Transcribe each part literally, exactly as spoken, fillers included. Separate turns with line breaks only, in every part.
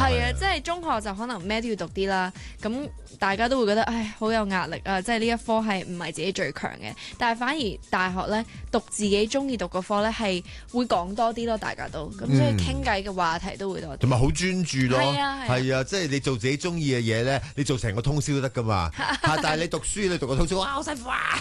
係啊，即係中學就可能咩都要讀啲啦，咁大家都會覺得唉好有壓力啊，即係呢一科係唔係自己最強嘅，但係反而大學咧讀自己中意讀個科咧係會講多啲咯，大家都咁、嗯、所以傾偈嘅話題都會多啲，
同埋好專注咯，
係啊
係啊，即係你做自己中意嘅嘢咧，你做成個通宵都得噶嘛，但係你讀書你讀個通宵，哇好辛苦啊！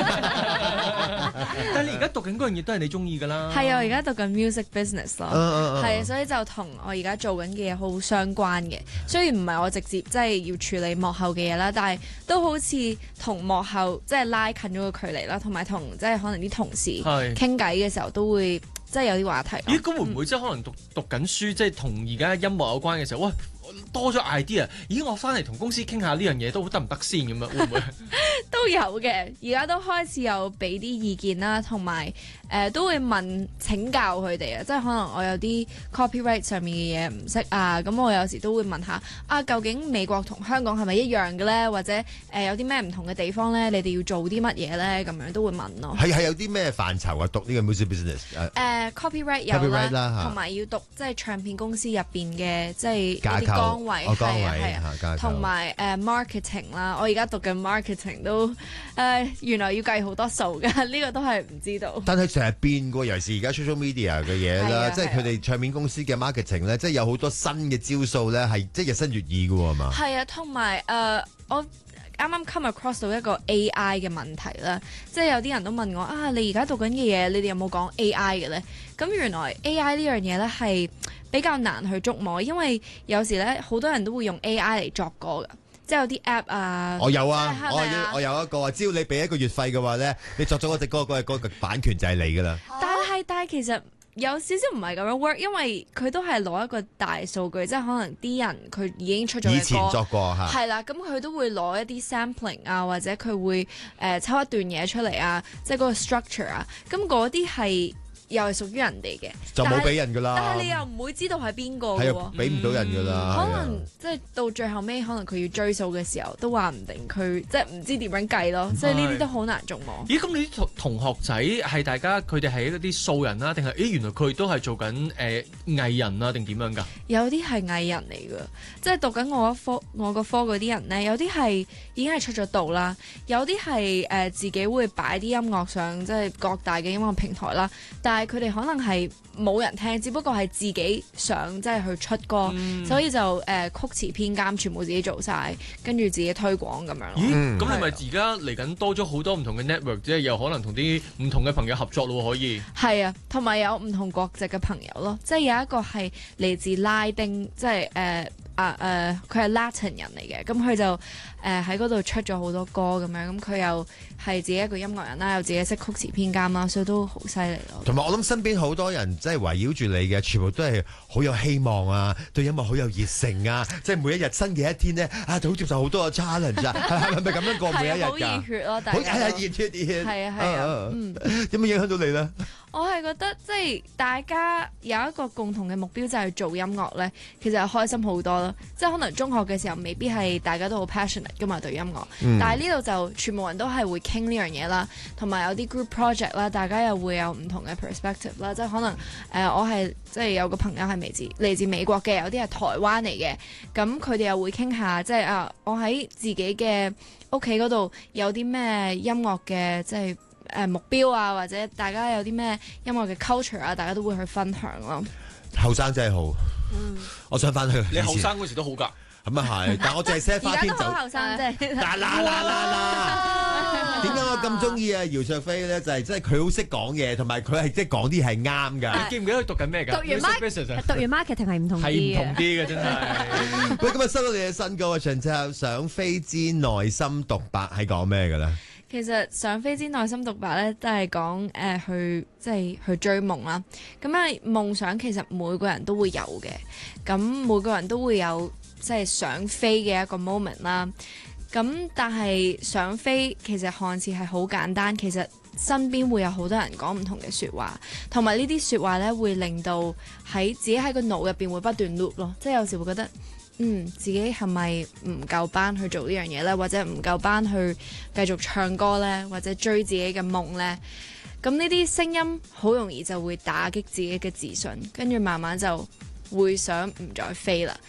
但係你而家讀緊嗰樣嘢都係你中意噶啦，
係啊，我而家讀緊 music business 咯，係、uh, uh, uh. 啊，所以就同我而家做緊嘅嘢好相關嘅，雖然唔係我直接即係要處理幕後嘅嘢啦，但係都好似同幕後即係拉近咗個距離啦，同埋同即係可能啲同事傾偈嘅時候都會即係有啲話題。
咦，咁會唔會即係可能讀讀緊書，即係同而家音樂有關嘅時候，喂多咗 idea， 咦我翻嚟同公司傾下呢樣嘢都得唔得先咁樣？會唔會？
都有嘅，而家都開始有俾啲意見啦，同埋誒都會問請教佢哋啊，即係可能我有啲 copyright 上面嘅嘢唔識啊，咁我有時都會問下啊，究竟美國同香港係咪一樣嘅咧？或者誒、呃、有啲咩唔同嘅地方咧？你哋要做啲乜嘢咧？咁樣都會問咯。
係係有啲咩範疇啊？讀呢個 music business 誒、
uh, copyright 有啦，同埋要讀即係唱片公司入邊嘅即係啲崗位係啊係啊，同埋誒 marketing 啦。我而家讀緊 marketing 都誒、呃、原來要計好多數㗎，呢個都係唔知道。
但係成日變過，尤其是而家 social media 嘅嘢啦，即係佢哋唱片公司嘅 marketing 咧，即係有好多新嘅招數咧，係即係日新月異㗎喎嘛。係
啊，同埋誒我啱啱 come across 到一個 A I 嘅問題啦，即係有啲人都問我啊，你而家讀緊嘅嘢，你哋有冇講 A I 嘅咧？咁原來 A I 呢樣嘢咧係比較難去捉摸，因為有時咧好多人都會用 A I 嚟作歌㗎。即係有啲 app 啊，
我有啊，我有我有一個，只要你俾一個月費嘅話咧，你作咗嗰隻歌，嗰個版權就係你噶啦。
但係但係其實有少少唔係咁樣 work，因為佢都係攞一個大數據，即係可能啲人佢已經出咗嘅歌，
以前作過嚇，
係啦，咁佢都會攞一啲 sampling 啊，或者佢會誒、呃、抽一段嘢出嚟啊，即係嗰個 structure 啊，咁嗰啲係。又係屬於人哋嘅，
就冇俾人噶啦。
但係你又唔會知道係邊個嘅喎，
俾唔到人噶啦。
可能即係到最後尾，可能佢要追數嘅時候，都話唔定佢即係唔知點樣計咯。所以呢啲都好難捉摸。
咦？咁你啲同同學仔係大家佢哋係一啲素人啦，定係誒原來佢都係做緊誒藝人啊，定點樣㗎？
有啲係藝人嚟㗎，即係讀緊我一科我個科嗰啲人咧，有啲係已經係出咗道啦，有啲係誒自己會擺啲音樂上即係各大嘅音樂平台啦，但係佢哋可能係冇人聽，只不過係自己想即係去出歌，嗯、所以就誒、呃、曲詞編監全部自己做晒，跟住自己推廣咁樣咯。
咦？咁你咪而家嚟緊多咗好多唔同嘅 network， 即係又可能同啲唔同嘅朋友合作咯，可以。係
啊，同埋有唔同國籍嘅朋友咯，即係有一個係嚟自拉丁，即係誒。呃啊誒，佢係 Latin 人嚟嘅，咁佢就誒喺嗰度出咗好多歌咁樣，咁佢又係自己一個音樂人啦，又自己識曲詞編監啦，所以都好犀利咯。
同埋我諗身邊好多人即係圍繞住你嘅，全部都係好有希望啊，對音樂好有熱誠啊，即係每一日新嘅一天咧，啊就好接受好多嘅 challenge 啊，係咪咁樣過每一日㗎？
好熱血咯，大家。
係啊，熱血熱血。
係啊係啊，嗯。
有冇影響到你咧？
我係覺得即係大家有一個共同嘅目標就係做音樂咧，其實係開心好多咯。即係可能中學嘅時候未必係大家都好 passionate 噶嘛對音樂，嗯、但係呢度就全部人都係會傾呢樣嘢啦，同埋有啲 group project 啦，大家又會有唔同嘅 perspective 啦。即係可能誒、呃、我係即係有個朋友係嚟自嚟自美國嘅，有啲係台灣嚟嘅，咁佢哋又會傾下即係啊，我喺自己嘅屋企嗰度有啲咩音樂嘅即係。誒、呃、目標啊，或者大家有啲咩音樂嘅 culture 啊，大家都會去分享咯。
後生真係好，嗯，我想翻去。
你後生嗰時都好㗎，
咁啊係，但我淨係 set 花天就。而家
都好後生啫。
嗱嗱嗱嗱嗱！點解我咁中意啊姚焯菲咧？就係即係佢好識講嘢，同埋佢係即係講啲係啱㗎。
你記唔記得佢讀緊咩㗎？
讀完 marketing，讀完 marketing 係唔同啲嘅。
係唔同啲嘅真係。
喂，今日收到你嘅新歌啊，上週想飛之內心獨白係講咩嘅咧？
其實想飛之內心獨白咧，都係講誒去即係去追夢啦。咁啊夢想其實每個人都會有嘅，咁每個人都會有即係想飛嘅一個 moment 啦。咁但係想飛其實看似係好簡單，其實身邊會有好多人講唔同嘅説話，同埋呢啲説話咧會令到喺自己喺個腦入邊會不斷 loop 咯，即係有時會覺得。嗯，自己係咪唔夠班去做呢樣嘢呢？或者唔夠班去繼續唱歌呢？或者追自己嘅夢呢？咁呢啲聲音好容易就會打擊自己嘅自信，跟住慢慢就會想唔再飛啦。